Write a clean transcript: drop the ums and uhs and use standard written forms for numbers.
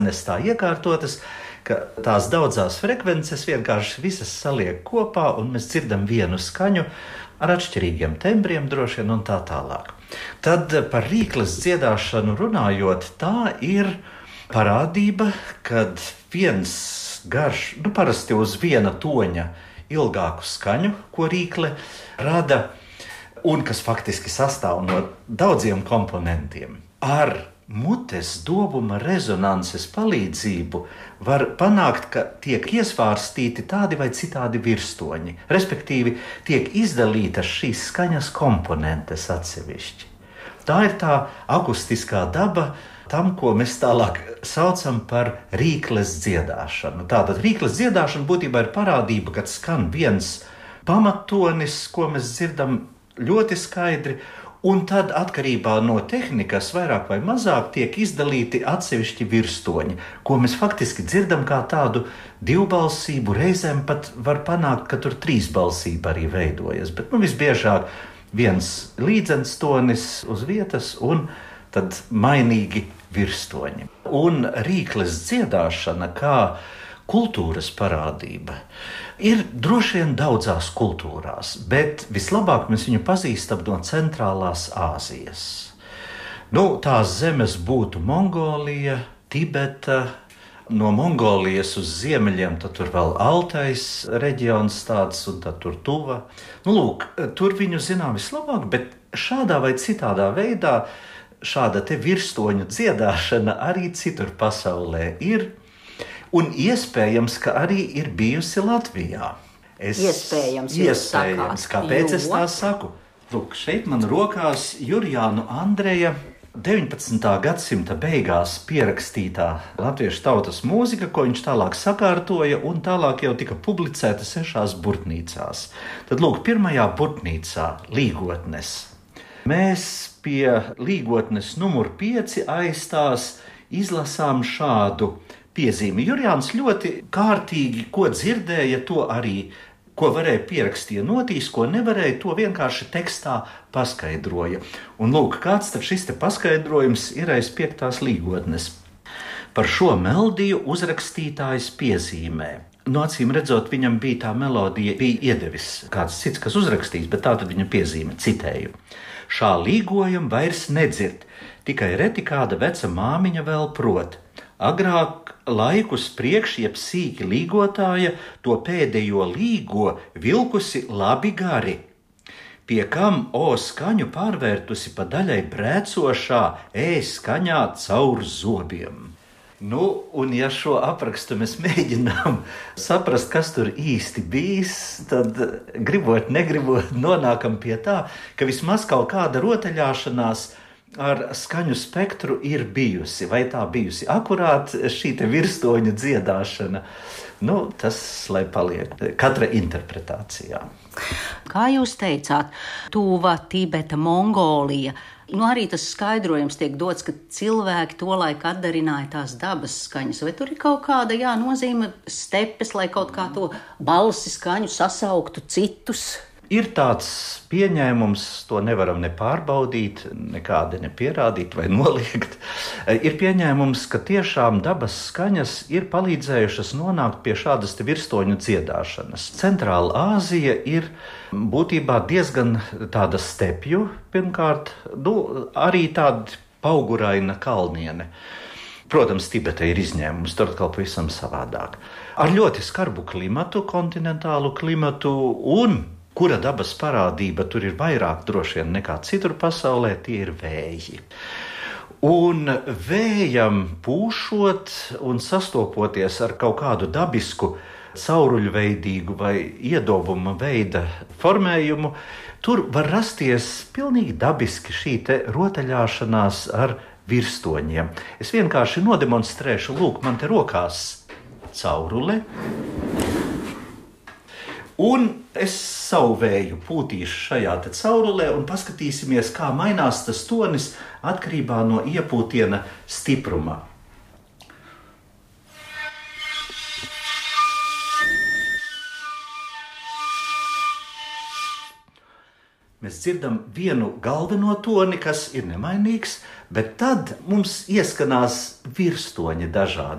nes tā iekārtotas, ka tās daudzās frekvences vienkārši visas saliek kopā, un mēs dzirdam vienu skaņu ar atšķirīgiem tembriem droši vien un tā tālāk. Tad par rīkles dziedāšanu runājot, tā ir parādība, kad viens garš, parasti uz viena toņa ilgāku skaņu, ko rīkle rada, un kas faktiski sastāv no daudziem komponentiem. Ar mutes dobuma rezonanses palīdzību var panākt, ka tiek iesvārstīti tādi vai citādi virstoņi, respektīvi tiek izdalītas šīs skaņas komponentes atsevišķi. Tā ir tā akustiskā daba tam, ko mēs tālāk saucam par rīkles dziedāšanu. Tātad rīkles dziedāšana būtībā ir parādība, kad skan viens pamattonis, ko mēs dzirdam ļoti skaidri, un tad atkarībā no tehnikas vairāk vai mazāk tiek izdalīti atsevišķi virstoņi, ko mēs faktiski dzirdam kā tādu divbalsību, reizēm pat var panākt, ka tur trīsbalsība arī veidojas, bet visbiežāk viens līdzens tonis uz vietas un tad mainīgi virstoņi. Un rīkles dziedāšana kā kultūras parādība ir droši vien daudzās kultūrās, bet vislabāk mēs viņu pazīstam no centrālās Āzijas. Tās zemes būtu Mongolija, Tibeta, no Mongolijas uz ziemeļiem, tad tur vēl Altais reģions tāds, un tad tur Tuva. Tur viņu zinām vislabāk, bet šādā vai citādā veidā šāda te virstoņu dziedāšana arī citur pasaulē ir. Un iespējams, ka arī ir bijusi Latvijā. Iespējams. Kāpēc es tā saku? Šeit man rokās Jurjānu Andreja 19. gadsimta beigās pierakstītā latviešu tautas mūzika, ko viņš tālāk sakārtoja un tālāk jau tika publicēta 6 burtnīcās. Tad pirmajā burtnīcā Līgotnes. Mēs pie Līgotnes numur 5 aizstās izlasām šādu piezīmi. Jurjāns ļoti kārtīgi, ko dzirdēja, to arī, ko varēja pierakstīja notīs, ko nevarēja, to vienkārši tekstā paskaidroja. Un kāds tad šis te paskaidrojums ir aiz 5. Līgotnes. Par šo melodiju uzrakstītājs piezīmē. Acīm redzot, viņam bija tā melodija, bija iedevis kāds cits, kas uzrakstījis, bet tā tad viņa piezīme, citēju. Šā līgojam vairs nedzird, tikai reti kāda veca māmiņa vēl prot. Agrāk laikus priekš, jeb sīki līgotāja, to pēdējo līgo vilkusi labi gari, pie kam skaņu pārvērtusi pa daļai brēcošā skaņā caur zobiem. Un ja šo aprakstu mēs mēģinām saprast, kas tur īsti bijis, tad gribot, negribot, nonākam pie tā, ka vismaz kaut kāda rotaļāšanās ar skaņu spektru ir bijusi. Vai tā bijusi akurāt šī te virstoņu dziedāšana? Tas, lai paliek katra interpretācijā. Kā jūs teicāt, Tuva, Tibeta, Mongolija, arī tas skaidrojums tiek dots, ka cilvēki tolaik atdarināja tās dabas skaņas. Vai tur ir kaut kāda nozīme stepes, lai kaut kā to balsi skaņu sasauktu citus? Ir tāds pieņēmums, to nevaram ne pārbaudīt, nekādi nepierādīt vai noliegt. Ir pieņēmums, ka tiešām dabas skaņas ir palīdzējušas nonākt pie šādas virstoņu dziedāšanas. Centrāla Āzija ir būtībā diezgan tāda stepju, pirmkārt, arī tāda pauguraina kalniene. Protams, Tibeta ir izņēmums, tur atkal pavisam savādāk. Ar ļoti skarbu klimatu, kontinentālu klimatu un kura dabas parādība tur ir vairāk droši vien nekā citur pasaulē, tie ir vēji. Un vējam pūšot un sastopoties ar kaut kādu dabisku cauruļveidīgu vai iedobuma veida formējumu, tur var rasties pilnīgi dabiski šī te rotaļāšanās ar virstoņiem. Es vienkārši nodemonstrēšu, man te rokās caurule. Un es savu vēju pūtīšu šajā te caurulē un paskatīsimies, kā mainās tas tonis atkarībā no iepūtiena stipruma. Mēs dzirdam vienu galveno toni, kas ir nemainīgs, Bet tad mums ieskanās virstoņi dažādi.